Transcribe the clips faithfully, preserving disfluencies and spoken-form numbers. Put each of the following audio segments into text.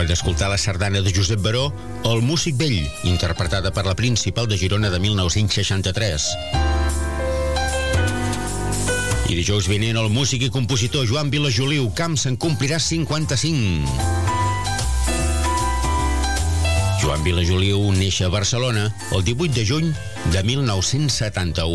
Acaba d'escoltar la sardana de Josep Baró, El músic vell, interpretada per la Principal de Girona de mil nou-cents seixanta-tres. I dijous vinent el músic i compositor Joan Vilajoliu Camps en complirà cinquanta-cinc. Joan Vilajoliu neix a Barcelona el divuit de juny de mil nou-cents setanta-u.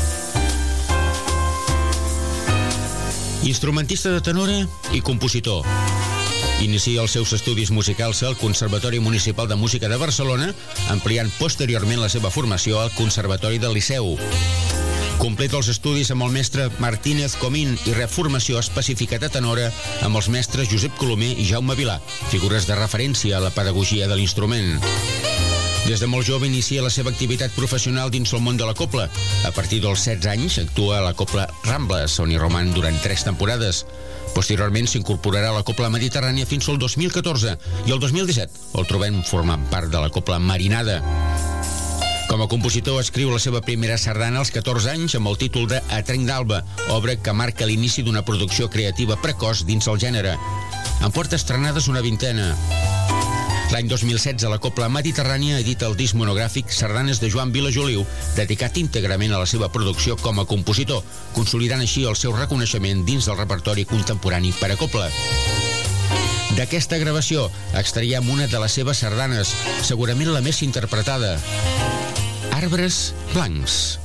Instrumentista de tenora i compositor. Inicia els seus estudis musicals al Conservatori Municipal de Música de Barcelona, ampliant posteriorment la seva formació al Conservatori del Liceu. Completa els estudis amb el mestre Martínez Comín i rep formació específica de tenora amb els mestres Josep Colomer i Jaume Vilà, figures de referència a la pedagogia de l'instrument. Des de molt jove inicia la seva activitat professional dins el món de la cobla. A partir dels setze anys actua a la Cobla Rambles, on hi roman durant tres temporades. Posteriorment s'incorporarà a la Cobla Mediterrània fins al dos mil catorze i el dos mil disset el trobem formant part de la Cobla Marinada. Com a compositor escriu la seva primera sardana als catorze anys amb el títol de A Trenc d'Alba, obra que marca l'inici d'una producció creativa precoç dins el gènere. En porta estrenades una vintena. L'any dos mil setze la Cobla Mediterrània edita el disc monogràfic Sardanes de Joan Vilajoliu, dedicat íntegrament a la seva producció com a compositor, consolidant així el seu reconeixement dins del repertori contemporani per a cobla. D'aquesta gravació extraiem una de les seves sardanes, segurament la més interpretada, Arbres blancs.